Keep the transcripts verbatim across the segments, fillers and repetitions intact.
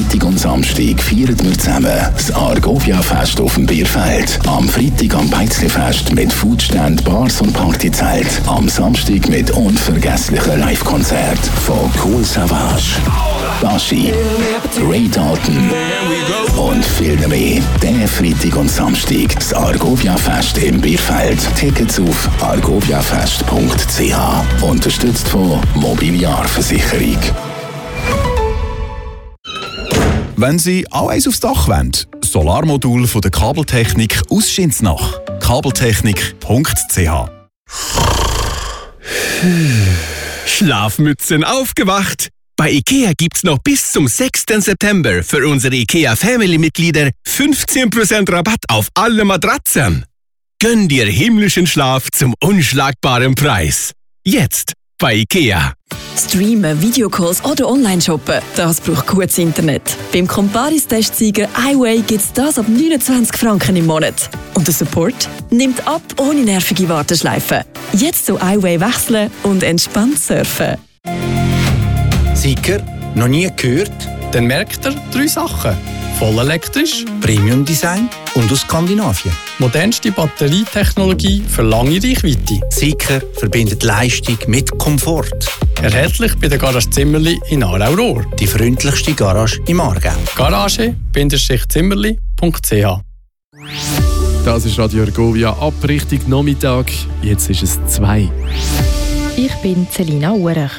Freitag und Samstag feiern wir zusammen das Argovia-Fest auf dem Bierfeld. Am Freitag am Beizli-Fest mit Foodstand, Bars und Partyzelt. Am Samstag mit unvergesslichen Live-Konzerten von Cool Savage, Baschi, Ray Dalton und viel mehr. Der Freitag und Samstag das Argovia-Fest im Bierfeld. Tickets auf argoviafest punkt c h. Unterstützt von Mobiliarversicherung. Wenn Sie auch eins aufs Dach wollen, Solarmodul von der Kabeltechnik aus Schinsnach. kabeltechnik punkt c h. Schlafmützen aufgewacht! Bei IKEA gibt's noch bis zum sechsten September für unsere IKEA Family-Mitglieder fünfzehn Prozent Rabatt auf alle Matratzen. Gönn dir himmlischen Schlaf zum unschlagbaren Preis. Jetzt bei IKEA. Streamen, Videocalls oder Online-Shoppen, das braucht gutes Internet. Beim Comparis-Testsieger iWay gibt's das ab neunundzwanzig Franken im Monat. Und der Support nimmt ab ohne nervige Warteschleifen. Jetzt zu iWay wechseln und entspannt surfen. Sieger, noch nie gehört? Dann merkt ihr drei Sachen. Voll elektrisch, Premium Design und aus Skandinavien. Modernste Batterietechnologie für lange Reichweite. Sieger verbindet Leistung mit Komfort. Erhältlich bei der Garage Zimmerli in Aarau-Rohr. Die freundlichste Garage im Aargau. Garage Zimmerli punkt c h. Das ist Radio Argovia ab Richtung Nachmittag. Jetzt ist es zwei. Ich bin Celina Urech.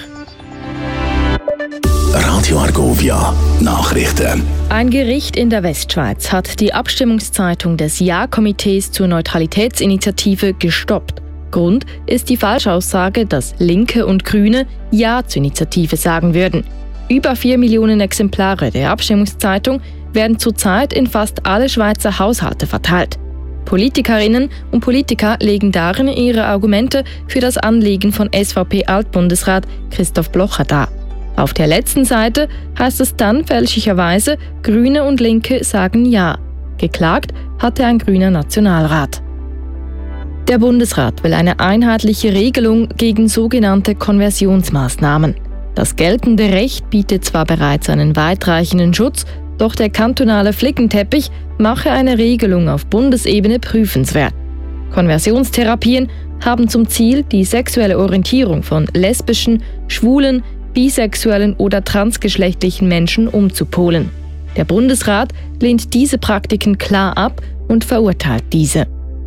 Radio Argovia Nachrichten. Ein Gericht in der Westschweiz hat die Abstimmungszeitung des Ja-Komitees zur Neutralitätsinitiative gestoppt. Grund ist die Falschaussage, dass Linke und Grüne Ja zur Initiative sagen würden. Über vier Millionen Exemplare der Abstimmungszeitung werden zurzeit in fast alle Schweizer Haushalte verteilt. Politikerinnen und Politiker legen darin ihre Argumente für das Anliegen von S V P-Altbundesrat Christoph Blocher dar. Auf der letzten Seite heißt es dann fälschlicherweise, Grüne und Linke sagen Ja. Geklagt hatte ein grüner Nationalrat. Der Bundesrat will eine einheitliche Regelung gegen sogenannte Konversionsmaßnahmen. Das geltende Recht bietet zwar bereits einen weitreichenden Schutz, doch der kantonale Flickenteppich mache eine Regelung auf Bundesebene prüfenswert. Konversionstherapien haben zum Ziel, die sexuelle Orientierung von lesbischen, schwulen, bisexuellen oder transgeschlechtlichen Menschen umzupolen. Der Bundesrat lehnt diese Praktiken klar ab und verurteilt diese.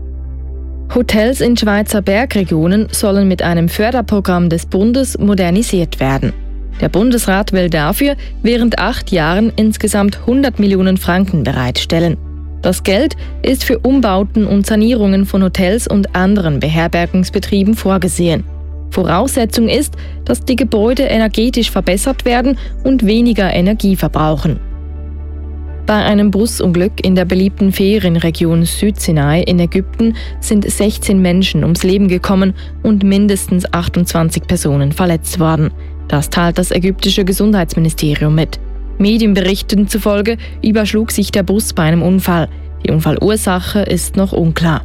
Hotels in Schweizer Bergregionen sollen mit einem Förderprogramm des Bundes modernisiert werden. Der Bundesrat will dafür während acht Jahren insgesamt hundert Millionen Franken bereitstellen. Das Geld ist für Umbauten und Sanierungen von Hotels und anderen Beherbergungsbetrieben vorgesehen. Voraussetzung ist, dass die Gebäude energetisch verbessert werden und weniger Energie verbrauchen. Bei einem Busunglück in der beliebten Ferienregion Südsinai in Ägypten sind sechzehn Menschen ums Leben gekommen und mindestens achtundzwanzig Personen verletzt worden. Das teilt das ägyptische Gesundheitsministerium mit. Medienberichten zufolge überschlug sich der Bus bei einem Unfall. Die Unfallursache ist noch unklar.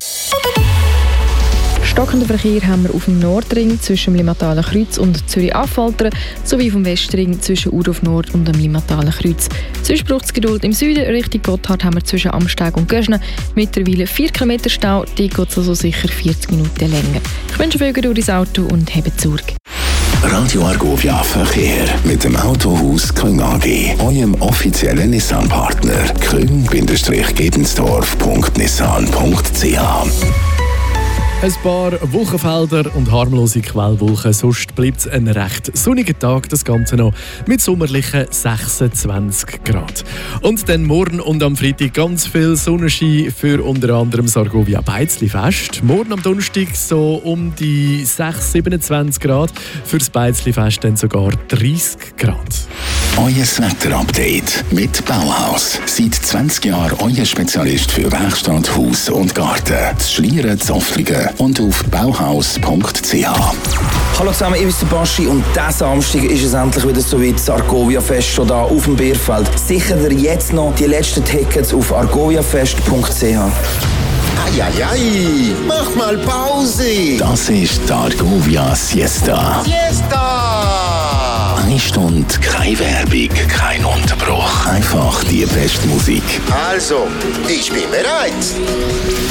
Stockenden Verkehr haben wir auf dem Nordring zwischen dem Limmatalen Kreuz und Zürich-Affoltern sowie vom Westring zwischen Urdorf Nord und dem Limmatalen Kreuz. Sonst braucht es Geduld im Süden. Richtung Gotthard haben wir zwischen Amsteg und Göschne mittlerweile vier Kilometer Stau. Die geht es also sicher vierzig Minuten länger. Ich wünsche viel Geduld ins Auto und habt Sorge. Radio Argovia Verkehr mit dem Autohaus Küng A G, eurem offiziellen Nissan-Partner. küng Gebensdorf punkt nissan punkt c h. Ein paar Wolkenfelder und harmlose Quellwolken, sonst bleibt es ein recht sonniger Tag, das Ganze noch mit sommerlichen sechsundzwanzig Grad. Und dann morgen und am Freitag ganz viel Sonnenschein für unter anderem das Argovia Beizli-Fest. Morgen am Donnerstag so um die sechs, siebenundzwanzig Grad, für das Beizli-Fest dann sogar dreißig Grad. Euer Wetterupdate mit Bauhaus. Seit zwanzig Jahren euer Spezialist für Werkstatt, Haus und Garten. Das Schlieren, Zoftlingen und auf bauhaus punkt c h. Hallo zusammen, ich bin der Baschi und diesen Samstag ist es endlich wieder so weit, das Argovia-Fest schon da auf dem Bierfeld. Sichert ihr jetzt noch die letzten Tickets auf argoviafest punkt c h. Eieiei, mach mal Pause! Das ist die Argovia Siesta. Siesta! Eine Stunde, keine Werbung, kein Unterbruch. Einfach die beste Musik. Also, ich bin bereit.